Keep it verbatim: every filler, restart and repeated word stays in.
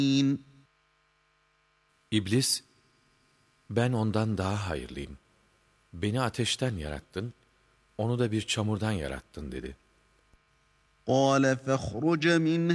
İblis, ben ondan daha hayırlıyım. Beni ateşten yarattın, onu da bir çamurdan yarattın dedi. قَالَ فَاخْرُجْ مِنْهَا